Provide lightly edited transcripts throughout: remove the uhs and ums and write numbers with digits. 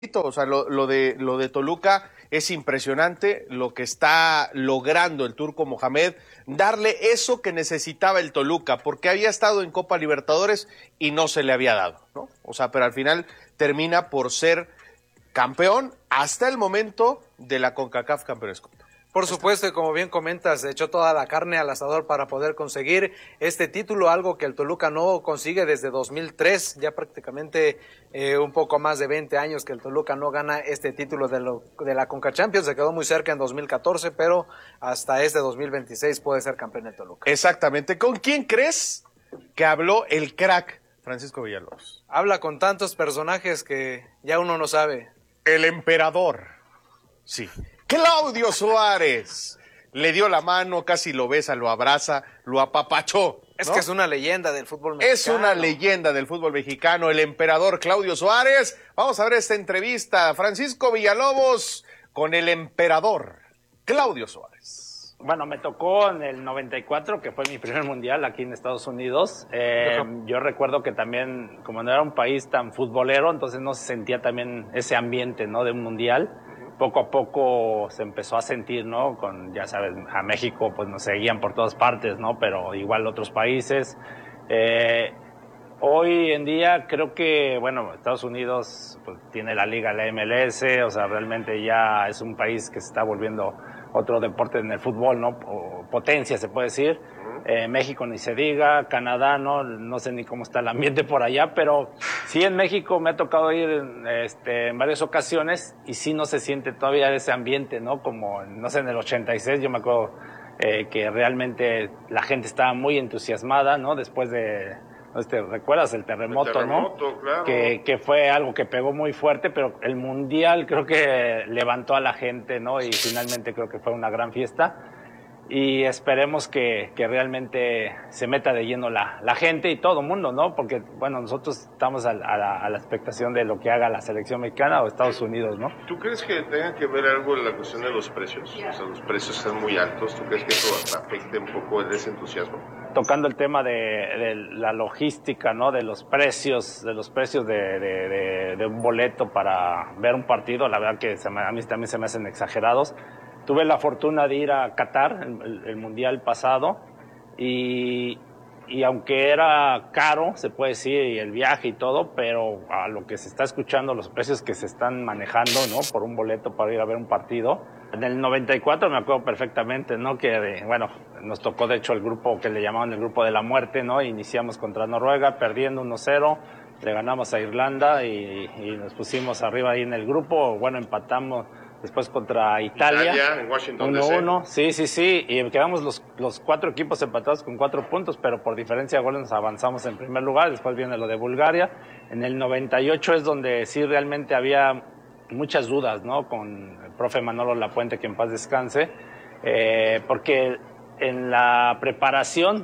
O sea, lo de Toluca es impresionante, lo que está logrando el Turco Mohamed, darle eso que necesitaba el Toluca, porque había estado en Copa Libertadores y no se le había dado, ¿no? O sea, pero al final termina por ser campeón hasta el momento de la CONCACAF Campeones Cup. Por supuesto, y como bien comentas, echó toda la carne al asador para poder conseguir este título, algo que el Toluca no consigue desde 2003, ya prácticamente un poco más de 20 años que el Toluca no gana este título de la CONCACHAMPIONS. Se quedó muy cerca en 2014, pero hasta este 2026 puede ser campeón el Toluca. Exactamente. ¿Con quién crees que habló el crack Francisco Villalobos? Habla con tantos personajes que ya uno no sabe. El emperador. Sí. Claudio Suárez le dio la mano, casi lo besa, lo abraza, lo apapachó, ¿no? Es que es una leyenda del fútbol mexicano. Es una leyenda del fútbol mexicano, el emperador Claudio Suárez. Vamos a ver esta entrevista, Francisco Villalobos con el emperador Claudio Suárez. Bueno, me tocó en el 94, que fue mi primer mundial aquí en Estados Unidos. Yo recuerdo que también, como no era un país tan futbolero, entonces no se sentía también ese ambiente, ¿no?, de un mundial. Poco a poco se empezó a sentir, ¿no? Con, ya sabes, a México pues nos seguían por todas partes, ¿no? Pero igual otros países. Hoy en día creo que, bueno, Estados Unidos pues, tiene la liga, la MLS, o sea, realmente ya es un país que se está volviendo otro deporte en el fútbol, ¿no? O potencia, se puede decir. México ni se diga, Canadá, no sé ni cómo está el ambiente por allá, pero sí en México me ha tocado ir en varias ocasiones y sí no se siente todavía ese ambiente, ¿no? Como, no sé, en el 86 yo me acuerdo que realmente la gente estaba muy entusiasmada, ¿no? Después de, ¿recuerdas el terremoto, ¿no? Claro. Que fue algo que pegó muy fuerte, pero el Mundial creo que levantó a la gente, ¿no? Y finalmente creo que fue una gran fiesta. Y esperemos que realmente se meta de lleno la gente y todo el mundo, ¿no? Porque, bueno, nosotros estamos a la expectación de lo que haga la selección mexicana o Estados Unidos, ¿no? ¿Tú crees que tenga que ver algo en la cuestión de los precios? O sea, los precios están muy altos. ¿Tú crees que eso afecte un poco ese entusiasmo? Tocando el tema de la logística, ¿no? De los precios de un boleto para ver un partido, la verdad que a mí también se me hacen exagerados. Tuve la fortuna de ir a Qatar, el mundial pasado, y aunque era caro, se puede decir, y el viaje y todo, pero a lo que se está escuchando, los precios que se están manejando, ¿no? Por un boleto para ir a ver un partido. En el 94 me acuerdo perfectamente, ¿no? Que, bueno, nos tocó de hecho el grupo que le llamaban el grupo de la muerte, ¿no? Iniciamos contra Noruega, perdiendo 1-0, le ganamos a Irlanda y nos pusimos arriba ahí en el grupo, bueno, empatamos. Después contra Italia, en Washington 1-1, sí, y quedamos los 4 equipos empatados con 4 puntos, pero por diferencia de goles nos avanzamos en primer lugar. Después viene lo de Bulgaria. En el 98 es donde sí realmente había muchas dudas, ¿no? Con el profe Manolo Lapuente, que en paz descanse, porque en la preparación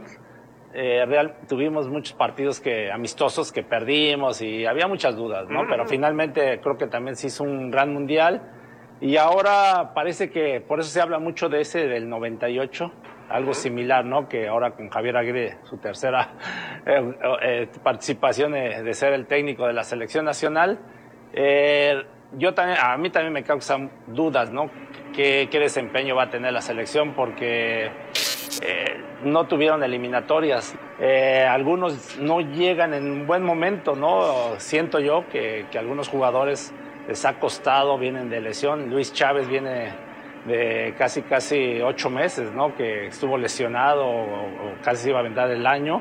tuvimos muchos partidos amistosos que perdimos y había muchas dudas, ¿no? Pero finalmente creo que también se hizo un gran mundial. Y ahora parece que, por eso se habla mucho de ese del 98, algo similar, ¿no? Que ahora con Javier Aguirre, su tercera participación de ser el técnico de la selección nacional, a mí también me causan dudas, ¿no? ¿Qué desempeño va a tener la selección? Porque no tuvieron eliminatorias. Algunos no llegan en un buen momento, ¿no? Siento yo que algunos jugadores les ha costado, vienen de lesión. Luis Chávez viene de casi 8 meses, ¿no? Que estuvo lesionado o casi se iba a aventar el año.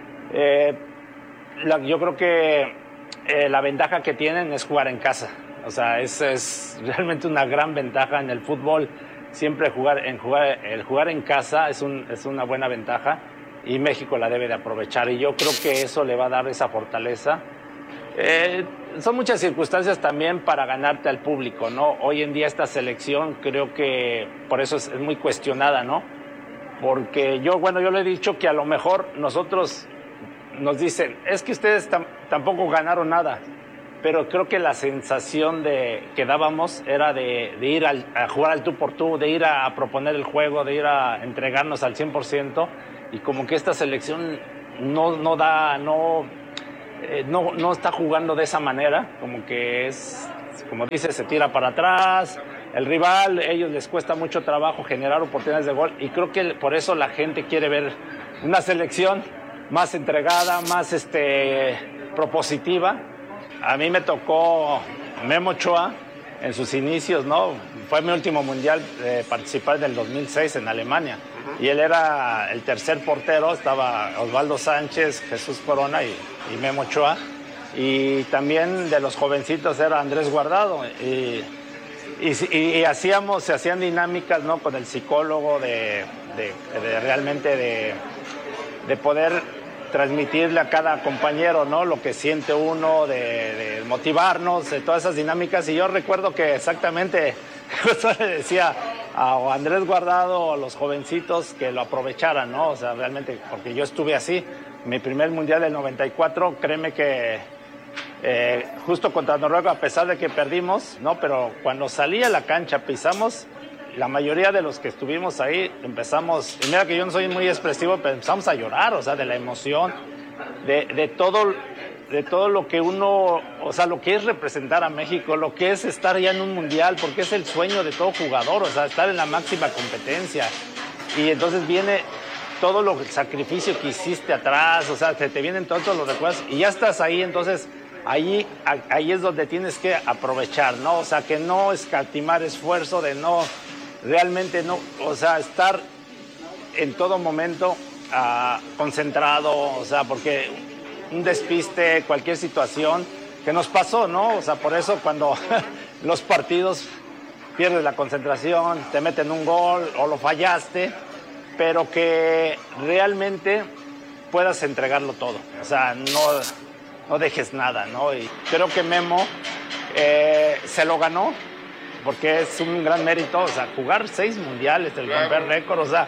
Yo creo que la ventaja que tienen es jugar en casa. O sea, es realmente una gran ventaja en el fútbol. Siempre el jugar en casa es una buena ventaja y México la debe de aprovechar. Y yo creo que eso le va a dar esa fortaleza. Son muchas circunstancias también para ganarte al público, ¿no? Hoy en día esta selección creo que por eso es muy cuestionada, ¿no? Porque yo le he dicho que a lo mejor nosotros nos dicen, es que ustedes tampoco ganaron nada, pero creo que la sensación que dábamos era de ir a jugar al tú por tú, de ir a proponer el juego, de ir a entregarnos al 100%, y como que esta selección no está jugando de esa manera, como que como dice, se tira para atrás. El rival, ellos les cuesta mucho trabajo generar oportunidades de gol y creo que por eso la gente quiere ver una selección más entregada, más propositiva. A mí me tocó Memo Ochoa en sus inicios, ¿no? Fue mi último mundial participar del 2006 en Alemania y él era el tercer portero, estaba Osvaldo Sánchez, Jesús Corona y Memo Ochoa, y también de los jovencitos era Andrés Guardado y se hacían dinámicas, ¿no? Con el psicólogo de realmente de poder transmitirle a cada compañero, ¿no? Lo que siente uno, de motivarnos, de todas esas dinámicas. Y yo recuerdo que exactamente justo le decía a Andrés Guardado, a los jovencitos, que lo aprovecharan, ¿no? O sea, realmente, porque yo estuve así. Mi primer mundial del 94, créeme que justo contra Noruega, a pesar de que perdimos, ¿no? Pero cuando salí a la cancha, pisamos, la mayoría de los que estuvimos ahí empezamos, y mira que yo no soy muy expresivo, pero empezamos a llorar, o sea, de la emoción, de todo lo que uno, o sea, lo que es representar a México, lo que es estar ya en un mundial, porque es el sueño de todo jugador, o sea, estar en la máxima competencia. Y entonces viene todo el sacrificio que hiciste atrás, o sea, te vienen todos los recuerdos y ya estás ahí, entonces ahí es donde tienes que aprovechar, ¿no? O sea, que no escatimar esfuerzo, de no, realmente no, o sea, estar en todo momento concentrado, o sea, porque un despiste, cualquier situación que nos pasó, ¿no? O sea, por eso cuando los partidos pierdes la concentración, te meten un gol o lo fallaste, pero que realmente puedas entregarlo todo, o sea, no dejes nada, ¿no? Y creo que Memo se lo ganó, porque es un gran mérito, o sea, jugar 6 mundiales, el romper récord, o sea,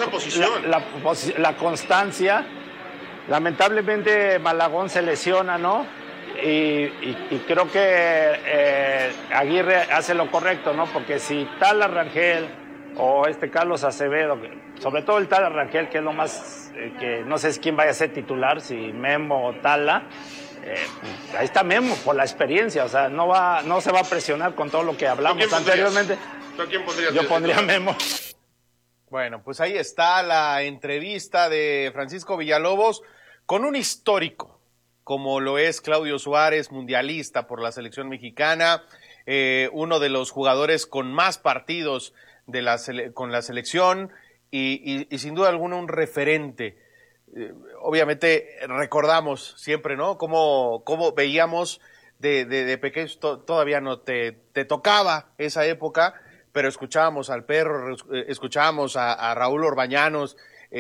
la constancia. Lamentablemente Malagón se lesiona, ¿no? Y creo que Aguirre hace lo correcto, ¿no? Porque si Tala Rangel o Carlos Acevedo, sobre todo el Tala Rangel, que es lo más, que no sé quién vaya a ser titular, si Memo o Tala, ahí está Memo por la experiencia, o sea, no se va a presionar con todo lo que hablamos anteriormente. ¿Tú a quién pondrías? Yo pondría a Memo. Bueno, pues ahí está la entrevista de Francisco Villalobos con un histórico, como lo es Claudio Suárez, mundialista por la selección mexicana, uno de los jugadores con más partidos con la selección y sin duda alguna un referente. Obviamente recordamos siempre, ¿no? Cómo veíamos de pequeños, todavía no te tocaba esa época, pero escuchábamos al Perro, escuchábamos a Raúl Orbañanos,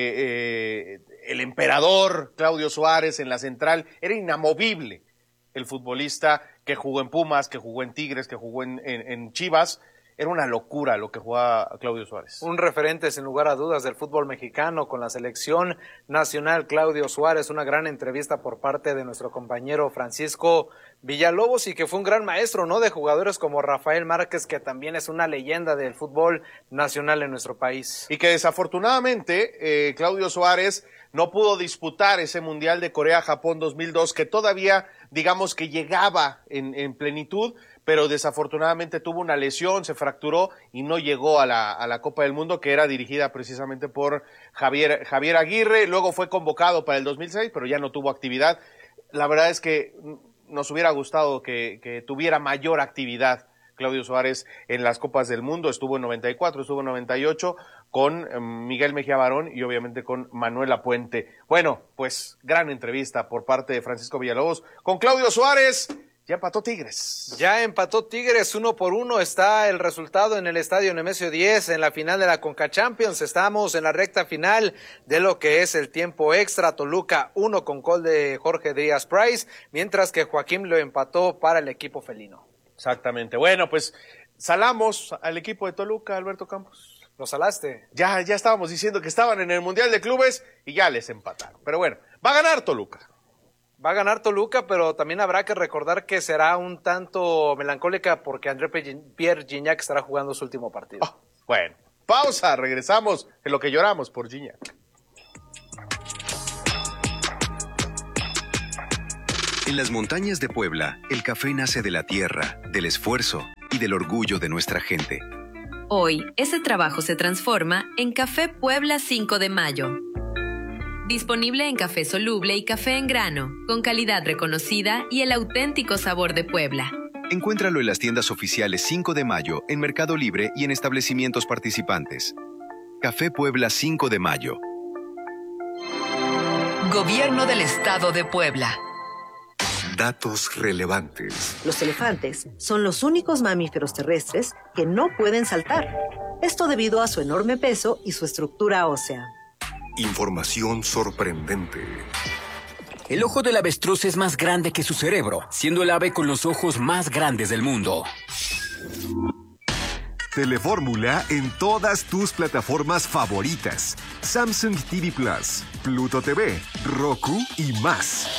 el emperador Claudio Suárez en la central. Era inamovible el futbolista que jugó en Pumas, que jugó en Tigres, que jugó en Chivas. Era una locura lo que jugaba Claudio Suárez. Un referente sin lugar a dudas del fútbol mexicano con la selección nacional, Claudio Suárez. Una gran entrevista por parte de nuestro compañero Francisco Villalobos, y que fue un gran maestro, ¿no? De jugadores como Rafael Márquez, que también es una leyenda del fútbol nacional en nuestro país. Y que desafortunadamente Claudio Suárez no pudo disputar ese Mundial de Corea-Japón 2002, que todavía, digamos que llegaba en plenitud, pero desafortunadamente tuvo una lesión, se fracturó y no llegó a la Copa del Mundo, que era dirigida precisamente por Javier Aguirre. Luego fue convocado para el 2006, pero ya no tuvo actividad. La verdad es que nos hubiera gustado que tuviera mayor actividad Claudio Suárez en las Copas del Mundo. Estuvo en 94, estuvo en 98 con Miguel Mejía Barón y obviamente con Manuel Lapuente. Bueno, pues gran entrevista por parte de Francisco Villalobos con Claudio Suárez. Ya empató Tigres. Ya empató Tigres 1-1. Está el resultado en el estadio Nemesio 10 en la final de la Conca Champions. Estamos en la recta final de lo que es el tiempo extra. Toluca 1 con gol de Jorge Díaz Price, mientras que Joaquín lo empató para el equipo felino. Exactamente. Bueno, pues salamos al equipo de Toluca, Alberto Campos. ¿Lo salaste? Ya estábamos diciendo que estaban en el Mundial de Clubes y ya les empataron. Pero bueno, va a ganar Toluca. Va a ganar Toluca, pero también habrá que recordar que será un tanto melancólica porque André Pierre Gignac estará jugando su último partido. Bueno, pausa, regresamos en lo que lloramos por Gignac. En las montañas de Puebla, el café nace de la tierra, del esfuerzo y del orgullo de nuestra gente. Hoy, ese trabajo se transforma en Café Puebla 5 de Mayo. Disponible en café soluble y café en grano, con calidad reconocida y el auténtico sabor de Puebla. Encuéntralo en las tiendas oficiales 5 de Mayo, en Mercado Libre y en establecimientos participantes. Café Puebla 5 de Mayo. Gobierno del Estado de Puebla. Datos relevantes. Los elefantes son los únicos mamíferos terrestres que no pueden saltar. Esto debido a su enorme peso y su estructura ósea. Información sorprendente. El ojo del avestruz es más grande que su cerebro, siendo el ave con los ojos más grandes del mundo. Telefórmula en todas tus plataformas favoritas. Samsung TV Plus, Pluto TV, Roku y más.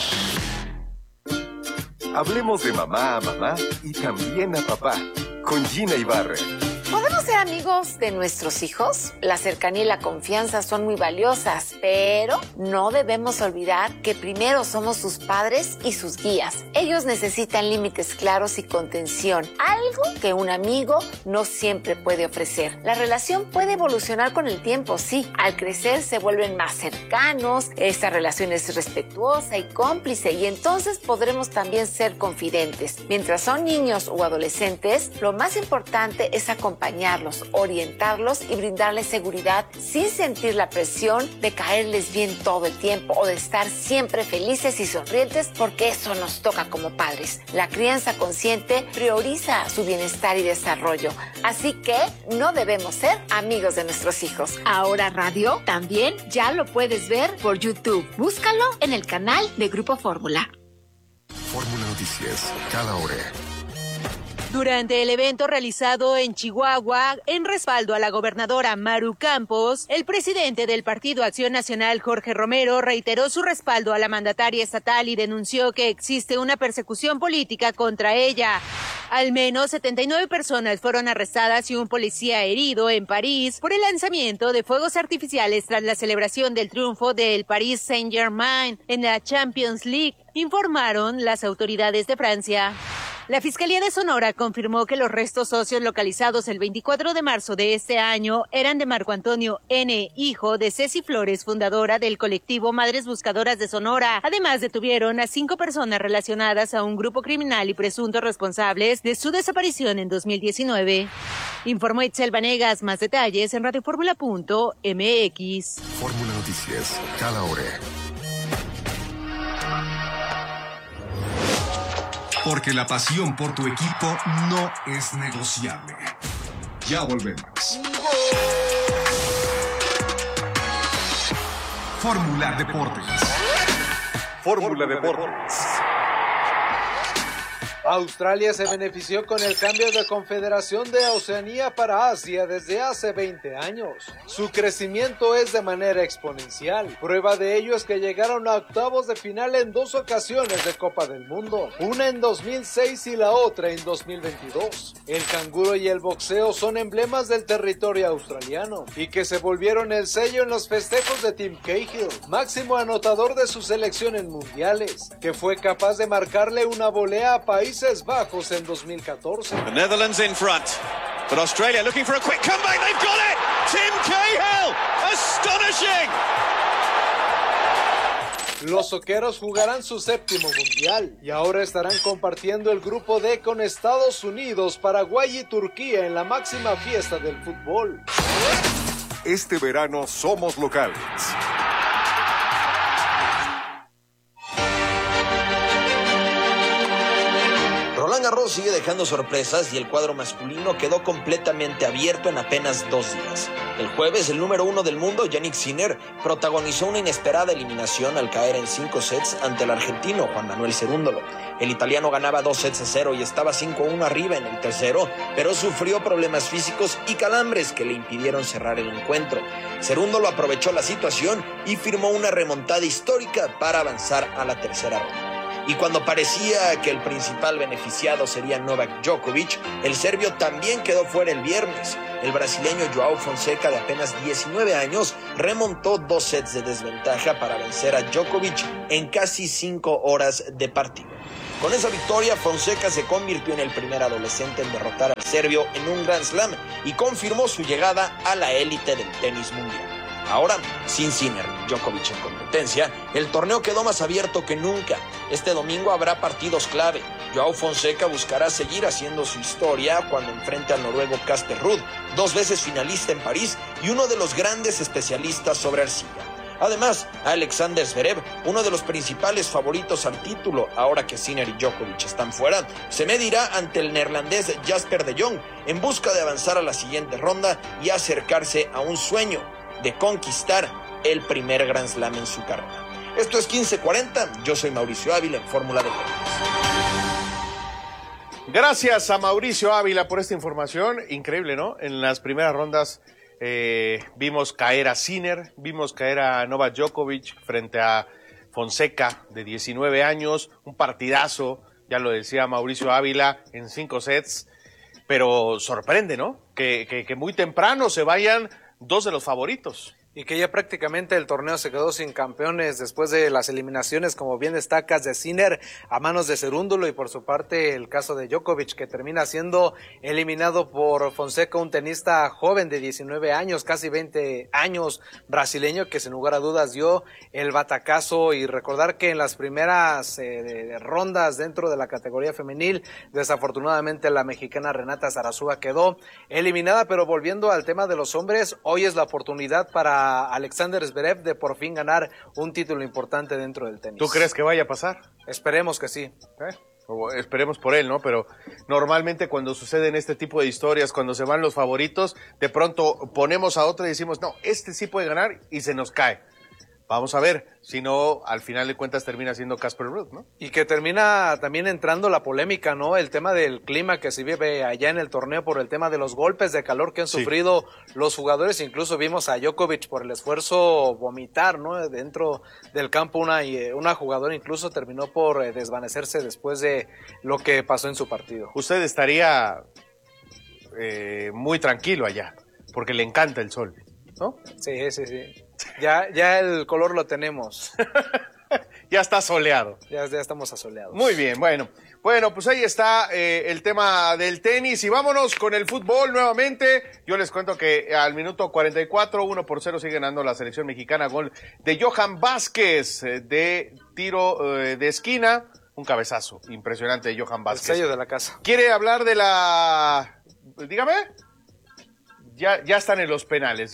Hablemos de mamá a mamá y también a papá, con Gina Ibarra. ¿Podemos ser amigos de nuestros hijos? La cercanía y la confianza son muy valiosas, pero no debemos olvidar que primero somos sus padres y sus guías. Ellos necesitan límites claros y contención, algo que un amigo no siempre puede ofrecer. La relación puede evolucionar con el tiempo, sí. Al crecer se vuelven más cercanos, esta relación es respetuosa y cómplice y entonces podremos también ser confidentes. Mientras son niños o adolescentes, lo más importante es acompañarlos, orientarlos y brindarles seguridad sin sentir la presión de caerles bien todo el tiempo o de estar siempre felices y sonrientes, porque eso nos toca como padres. La crianza consciente prioriza su bienestar y desarrollo, así que no debemos ser amigos de nuestros hijos. Ahora Radio también ya lo puedes ver por YouTube. Búscalo en el canal de Grupo Fórmula. Fórmula Noticias, cada hora. Durante el evento realizado en Chihuahua, en respaldo a la gobernadora Maru Campos, el presidente del Partido Acción Nacional, Jorge Romero, reiteró su respaldo a la mandataria estatal y denunció que existe una persecución política contra ella. Al menos 79 personas fueron arrestadas y un policía herido en París por el lanzamiento de fuegos artificiales tras la celebración del triunfo del Paris Saint-Germain en la Champions League, informaron las autoridades de Francia. La Fiscalía de Sonora confirmó que los restos óseos localizados el 24 de marzo de este año eran de Marco Antonio N., hijo de Ceci Flores, fundadora del colectivo Madres Buscadoras de Sonora. Además, detuvieron a 5 personas relacionadas a un grupo criminal y presuntos responsables de su desaparición en 2019. Informó Itzel Vanegas. Más detalles en radioformula.mx. Fórmula Noticias, cada hora. Porque la pasión por tu equipo no es negociable. Ya volvemos. Fórmula Deportes. Fórmula Deportes. Australia se benefició con el cambio de confederación de Oceanía para Asia desde hace 20 años. Su crecimiento es de manera exponencial. Prueba de ello es que llegaron a octavos de final en 2 ocasiones de Copa del Mundo, una en 2006 y la otra en 2022. El canguro y el boxeo son emblemas del territorio australiano y que se volvieron el sello en los festejos de Tim Cahill, máximo anotador de su selección en mundiales, que fue capaz de marcarle una volea a Países Bajos en 2014. The Netherlands in front, but Australia looking for a quick comeback. They've got it! Tim Cahill! Astonishing! Los soqueros jugarán su 7º mundial y ahora estarán compartiendo el grupo D con Estados Unidos, Paraguay y Turquía en la máxima fiesta del fútbol. Este verano somos locales. Roland Garros sigue dejando sorpresas y el cuadro masculino quedó completamente abierto en apenas 2 días. El jueves, el número 1 del mundo, Jannik Sinner, protagonizó una inesperada eliminación al caer en 5 sets ante el argentino Juan Manuel Cerúndolo. El italiano ganaba 2-0 y estaba 5-1 arriba en el tercero, pero sufrió problemas físicos y calambres que le impidieron cerrar el encuentro. Cerúndolo aprovechó la situación y firmó una remontada histórica para avanzar a la tercera ronda. Y cuando parecía que el principal beneficiado sería Novak Djokovic, el serbio también quedó fuera el viernes. El brasileño João Fonseca, de apenas 19 años, remontó 2 sets de desventaja para vencer a Djokovic en casi 5 horas de partido. Con esa victoria, Fonseca se convirtió en el primer adolescente en derrotar al serbio en un Grand Slam y confirmó su llegada a la élite del tenis mundial. Ahora, sin Sinner ni Djokovic en competencia, el torneo quedó más abierto que nunca. Este domingo habrá partidos clave. João Fonseca buscará seguir haciendo su historia cuando enfrente al noruego Casper Ruud, 2 veces finalista en París y uno de los grandes especialistas sobre arcilla. Además, Alexander Zverev, uno de los principales favoritos al título, ahora que Sinner y Djokovic están fuera, se medirá ante el neerlandés Jasper de Jong en busca de avanzar a la siguiente ronda y acercarse a un sueño de conquistar el primer Grand Slam en su carrera. Esto es 1540, yo soy Mauricio Ávila en Fórmula Deportes. Gracias a Mauricio Ávila por esta información, increíble, ¿no? En las primeras rondas vimos caer a Sinner, vimos caer a Novak Djokovic frente a Fonseca de 19 años, un partidazo, ya lo decía Mauricio Ávila, en 5 sets, pero sorprende, ¿no? Que muy temprano se vayan 2 de los favoritos. Y que ya prácticamente el torneo se quedó sin campeones después de las eliminaciones, como bien destacas, de Sinner a manos de Cerúndulo, y por su parte el caso de Djokovic, que termina siendo eliminado por Fonseca, un tenista joven de 19 años, casi 20 años, brasileño, que sin lugar a dudas dio el batacazo. Y recordar que en las primeras rondas dentro de la categoría femenil, desafortunadamente la mexicana Renata Zarazúa quedó eliminada. Pero volviendo al tema de los hombres, hoy es la oportunidad para Alexander Zverev de por fin ganar un título importante dentro del tenis. ¿Tú crees que vaya a pasar? Esperemos que sí. O esperemos por él, ¿no? Pero normalmente cuando suceden este tipo de historias, cuando se van los favoritos, de pronto ponemos a otro y decimos, no, este sí puede ganar, y se nos cae. Vamos a ver, si no, al final de cuentas termina siendo Casper Ruud, ¿no? Y que termina también entrando la polémica, ¿no? El tema del clima que se vive allá en el torneo por el tema de los golpes de calor que han sufrido los jugadores. Incluso vimos a Djokovic por el esfuerzo vomitar, ¿no? Dentro del campo una jugadora incluso terminó por desvanecerse después de lo que pasó en su partido. Usted estaría muy tranquilo allá, porque le encanta el sol, ¿no? Sí. Ya el color lo tenemos. Ya está soleado. Ya estamos asoleados. Muy bien, bueno, pues ahí está el tema del tenis, y vámonos con el fútbol nuevamente. Yo les cuento que al minuto 44, 1-0 sigue ganando la selección mexicana, gol de Johan Vázquez de tiro de esquina, un cabezazo impresionante de Johan Vázquez. El sello de la casa. ¿Quiere hablar de la...? Dígame. Ya están en los penales,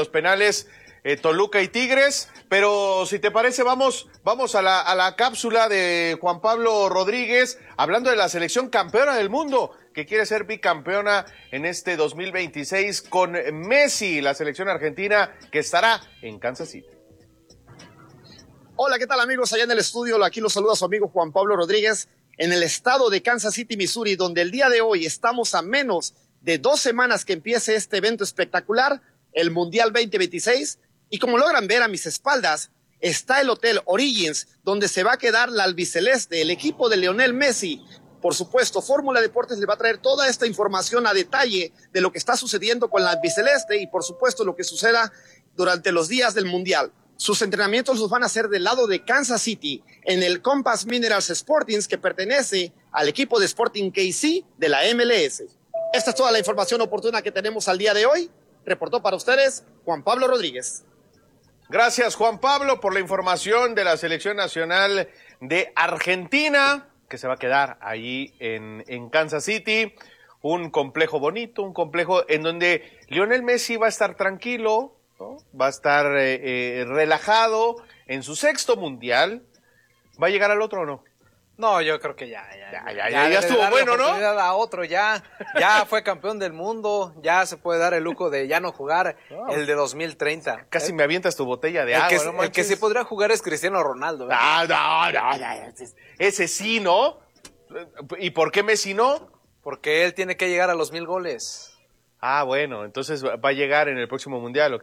Toluca y Tigres, pero si te parece vamos a la cápsula de Juan Pablo Rodríguez, hablando de la selección campeona del mundo, que quiere ser bicampeona en este 2026 con Messi, la selección argentina que estará en Kansas City. Hola, ¿qué tal amigos? Allá en el estudio, aquí los saluda su amigo Juan Pablo Rodríguez, en el estado de Kansas City, Missouri, donde el día de hoy estamos a menos de 2 semanas que empiece este evento espectacular, el Mundial 2026, y como logran ver a mis espaldas, está el Hotel Origins, donde se va a quedar la albiceleste, el equipo de Lionel Messi. Por supuesto, Fórmula Deportes le va a traer toda esta información a detalle de lo que está sucediendo con la albiceleste y por supuesto lo que suceda durante los días del Mundial. Sus entrenamientos los van a hacer del lado de Kansas City, en el Compass Minerals Sportings, que pertenece al equipo de Sporting KC de la MLS. Esta es toda la información oportuna que tenemos al día de hoy. Reportó para ustedes Juan Pablo Rodríguez. Gracias, Juan Pablo, por la información de la selección nacional de Argentina, que se va a quedar ahí en Kansas City. Un complejo bonito, un complejo en donde Lionel Messi va a estar tranquilo, ¿no? Va a estar relajado en su 6º mundial. ¿Va a llegar al otro o no? No, yo creo que ya estuvo bueno, ¿no? A otro, ya fue campeón del mundo, ya se puede dar el lujo de ya no jugar el de 2030. Casi me avientas tu botella de agua, el que sí podría jugar es Cristiano Ronaldo. No, ese sí, ¿no? ¿Y por qué Messi no? Porque él tiene que llegar a los 1000 goles. Ah, bueno, entonces ¿va a llegar en el próximo mundial o qué?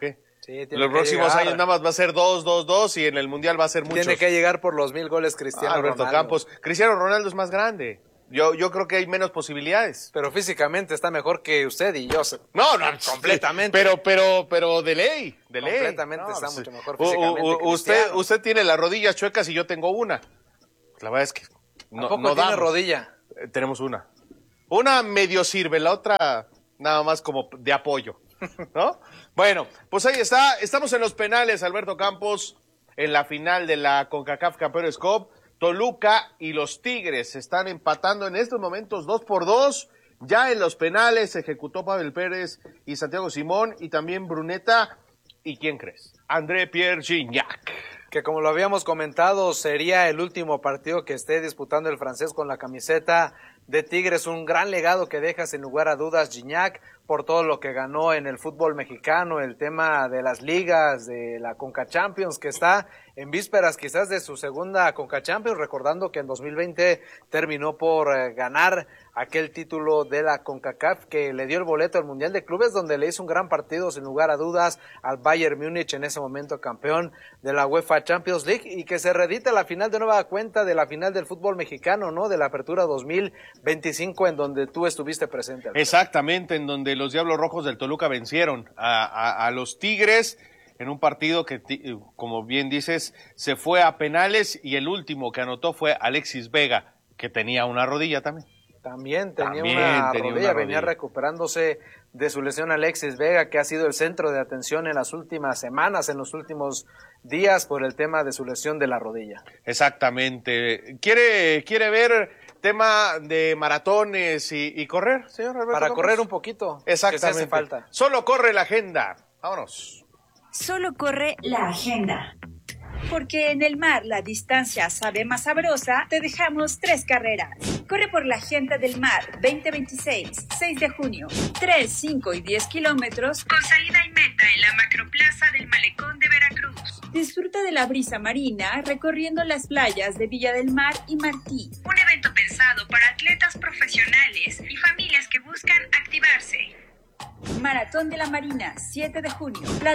Sí, los próximos años nada más va a ser 2 y en el Mundial va a ser muchos. Tiene que llegar por los 1000 goles Cristiano Alberto Ronaldo. Campos. Cristiano Ronaldo es más grande. Yo creo que hay menos posibilidades. Pero físicamente está mejor que usted y yo. No, completamente. Pero de ley. Completamente está mucho mejor físicamente. Usted tiene las rodillas chuecas y yo tengo una. La verdad es que no tiene damos. rodilla? Tenemos una. Una medio sirve, la otra nada más como de apoyo, ¿no? Bueno, pues ahí está. Estamos en los penales, Alberto Campos, en la final de la CONCACAF Campeones Cup. Toluca y los Tigres están empatando en estos momentos 2-2. Ya en los penales ejecutó Pavel Pérez y Santiago Simón y también Bruneta. ¿Y quién crees? André Pierre Gignac. Que como lo habíamos comentado, sería el último partido que esté disputando el francés con la camiseta de Tigres. Un gran legado que deja sin lugar a dudas Gignac por todo lo que ganó en el fútbol mexicano, el tema de las ligas, de la CONCACHAMPIONS, que está en vísperas quizás de su segunda CONCACHAMPIONS, recordando que en 2020 terminó por ganar aquel título de la CONCACAF que le dio el boleto al Mundial de Clubes, donde le hizo un gran partido sin lugar a dudas al Bayern Múnich, en ese momento campeón de la UEFA Champions League, y que se reedita la final de nueva cuenta de la final del fútbol mexicano, ¿no? De la Apertura 2025, en donde tú estuviste presente. Alfredo. Exactamente, en donde los Diablos Rojos del Toluca vencieron a los Tigres en un partido que, como bien dices, se fue a penales, y el último que anotó fue Alexis Vega, que tenía una rodilla también. También tenía una rodilla, venía recuperándose de su lesión Alexis Vega, que ha sido el centro de atención en las últimas semanas, en los últimos días, por el tema de su lesión de la rodilla. Exactamente. ¿Quiere ver tema de maratones y correr, señor Alberto Para Campos? correr un poquito. Exactamente. Que se hace falta. Solo corre la agenda. Vámonos. Solo corre la agenda. Porque en el mar la distancia sabe más sabrosa, te dejamos 3 carreras. Corre por la Agenda del Mar 2026, 6 de junio, 3, 5 y 10 kilómetros, con salida y meta en la Macroplaza del Malecón de Veracruz. Disfruta de la brisa marina recorriendo las playas de Villa del Mar y Martí. Un evento pensado para atletas profesionales y familias que buscan activarse. Maratón de la Marina, 7 de junio. La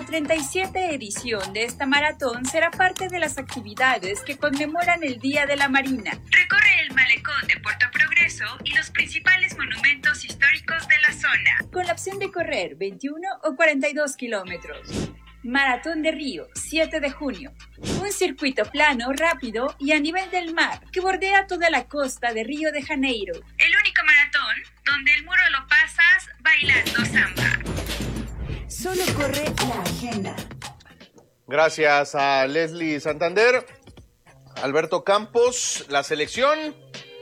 37 edición de esta maratón será parte de las actividades que conmemoran el Día de la Marina. Recorre el malecón de Puerto Progreso y los principales monumentos históricos de la zona, con la opción de correr 21 o 42 kilómetros. Maratón de Río, 7 de junio. Un circuito plano, rápido y a nivel del mar que bordea toda la costa de Río de Janeiro. El único maratón donde el muro lo pasas bailando samba. Solo corre la agenda. Gracias a Leslie Santander. Alberto Campos, la selección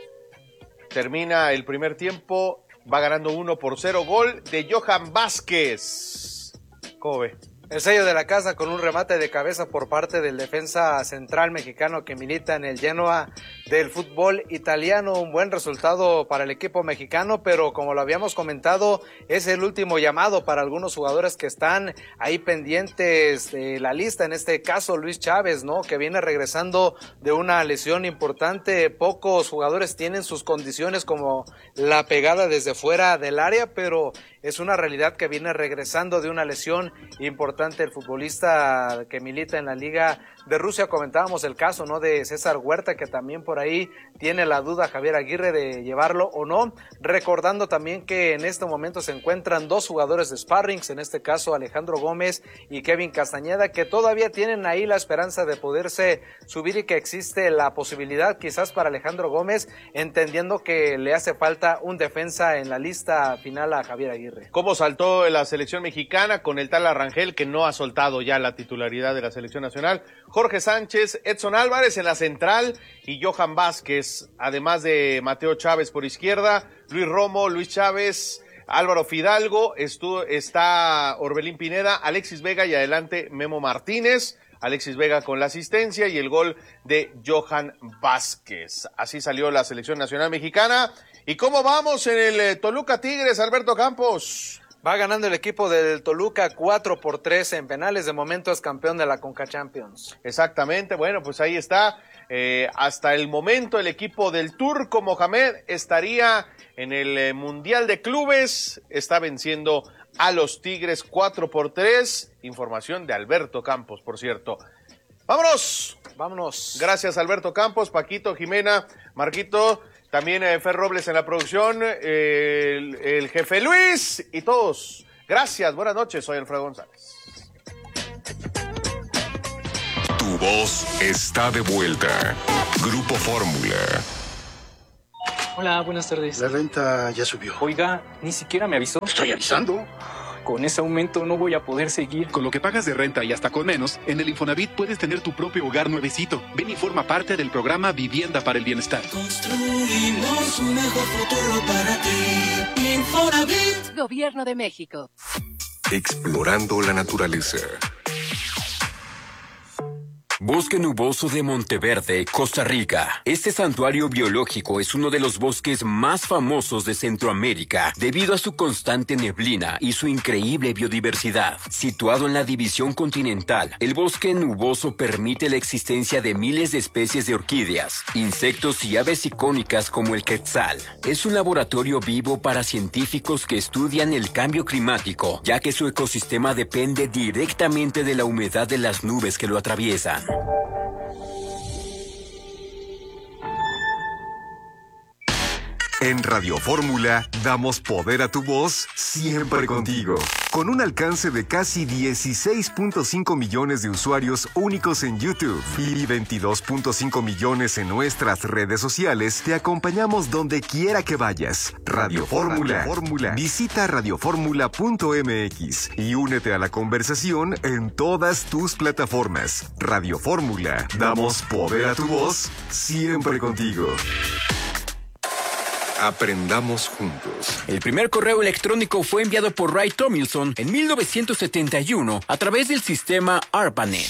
termina el primer tiempo, va ganando 1-0, gol de Johan Vázquez. ¿Cómo ve? El sello de la casa con un remate de cabeza por parte del defensa central mexicano que milita en el Genoa del fútbol italiano. Un buen resultado para el equipo mexicano, pero como lo habíamos comentado, es el último llamado para algunos jugadores que están ahí pendientes de la lista. En este caso, Luis Chávez, ¿no? Que viene regresando de una lesión importante. Pocos jugadores tienen sus condiciones como la pegada desde fuera del área, pero es una realidad que viene regresando de una lesión importante el futbolista que milita en la Liga de Rusia. Comentábamos el caso, ¿no?, de César Huerta, que también por ahí tiene la duda Javier Aguirre de llevarlo o no, recordando también que en este momento se encuentran 2 jugadores de sparrings, en este caso Alejandro Gómez y Kevin Castañeda, que todavía tienen ahí la esperanza de poderse subir y que existe la posibilidad quizás para Alejandro Gómez, entendiendo que le hace falta un defensa en la lista final a Javier Aguirre. ¿Cómo saltó la selección mexicana con el tal Arrangel, que no ha soltado ya la titularidad de la selección nacional? Jorge Sánchez, Edson Álvarez en la central y Johan Vázquez, además de Mateo Chávez por izquierda, Luis Romo, Luis Chávez, Álvaro Fidalgo, está Orbelín Pineda, Alexis Vega y adelante Memo Martínez. Alexis Vega con la asistencia y el gol de Johan Vázquez. Así salió la selección nacional mexicana. ¿Y cómo vamos en el Toluca Tigres, Alberto Campos? Va ganando el equipo del Toluca 4-3 en penales. De momento es campeón de la CONCACHAMPIONS. Exactamente, bueno, pues ahí está. Hasta el momento el equipo del Turco Mohamed estaría en el Mundial de Clubes. Está venciendo a los Tigres 4-3. Información de Alberto Campos, por cierto. ¡Vámonos! Vámonos. Gracias, Alberto Campos, Paquito, Jimena, Marquito, también Fer Robles en la producción, el jefe Luis y todos. Gracias, buenas noches, soy Alfredo González. Tu voz está de vuelta. Grupo Fórmula. Hola, buenas tardes. La renta ya subió. Oiga, ni siquiera me avisó. Estoy avisando. Con ese aumento no voy a poder seguir. Con lo que pagas de renta y hasta con menos, en el Infonavit puedes tener tu propio hogar nuevecito. Ven y forma parte del programa Vivienda para el Bienestar. Construimos un mejor futuro para ti. Infonavit. Gobierno de México. Explorando la naturaleza. Bosque Nuboso de Monteverde, Costa Rica. Este santuario biológico es uno de los bosques más famosos de Centroamérica debido a su constante neblina y su increíble biodiversidad. Situado en la división continental, el bosque nuboso permite la existencia de miles de especies de orquídeas, insectos y aves icónicas como el quetzal. Es un laboratorio vivo para científicos que estudian el cambio climático, ya que su ecosistema depende directamente de la humedad de las nubes que lo atraviesan. En Radio Fórmula damos poder a tu voz siempre contigo. Con un alcance de casi 16.5 millones de usuarios únicos en YouTube y 22.5 millones en nuestras redes sociales, te acompañamos donde quiera que vayas. Radio Fórmula. Visita radioformula.mx y únete a la conversación en todas tus plataformas. Radio Fórmula. Damos poder a tu voz siempre contigo. Aprendamos juntos. El primer correo electrónico fue enviado por Ray Tomlinson en 1971 a través del sistema ARPANET.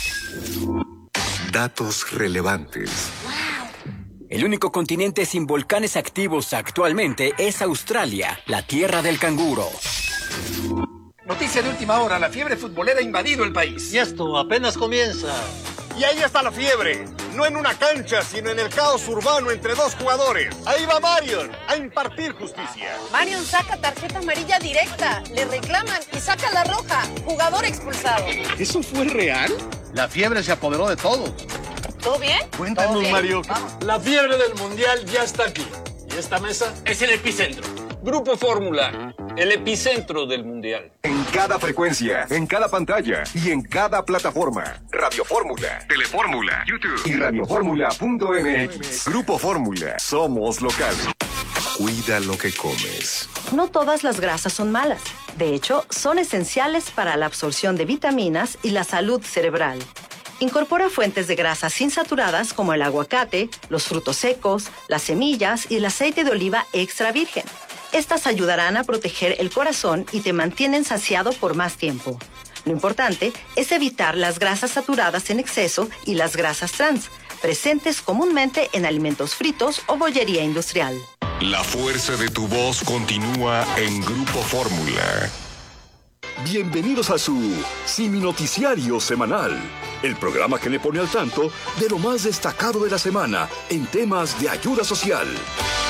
Datos relevantes. El único continente sin volcanes activos actualmente es Australia, la tierra del canguro. Noticia de última hora, la fiebre futbolera ha invadido el país. Y esto apenas comienza. Y ahí está la fiebre, no en una cancha, sino en el caos urbano entre dos jugadores. Ahí va Marion a impartir justicia. Marion saca tarjeta amarilla directa, le reclaman y saca la roja, jugador expulsado. ¿Eso fue real? La fiebre se apoderó de todo. ¿Todo bien? Cuéntanos, ¿Todo bien? Mario. Vamos. La fiebre del mundial ya está aquí. Y esta mesa es el epicentro. Grupo Fórmula, el epicentro del mundial. En cada frecuencia, en cada pantalla y en cada plataforma. Radio Fórmula, Telefórmula, YouTube y radioformula.mx. Grupo Fórmula, somos local. Cuida lo que comes. No todas las grasas son malas. De hecho, son esenciales para la absorción de vitaminas y la salud cerebral. Incorpora fuentes de grasas insaturadas como el aguacate, los frutos secos, las semillas y el aceite de oliva extra virgen. Estas ayudarán a proteger el corazón y te mantienen saciado por más tiempo. Lo importante es evitar las grasas saturadas en exceso y las grasas trans, presentes comúnmente en alimentos fritos o bollería industrial. La fuerza de tu voz continúa en Grupo Fórmula. Bienvenidos a su Simi Noticiario Semanal, el programa que le pone al tanto de lo más destacado de la semana en temas de ayuda social.